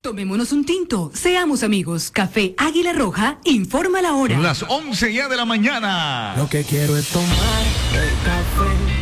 Tomémonos un tinto, seamos amigos. Café Águila Roja, informa la hora. Las 11 ya de la mañana. Lo que quiero es tomar el café